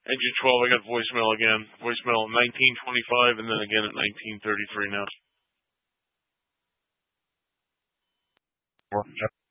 Engine 12, I got voicemail again. Voicemail at 19:25 and then again at 19:33 now.